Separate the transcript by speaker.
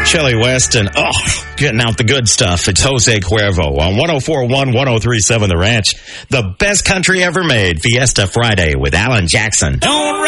Speaker 1: Shelly Weston, getting out the good stuff. It's Jose Cuervo on 104.1, 103.7 The Ranch. The best country ever made. Fiesta Friday with Alan Jackson.
Speaker 2: Don't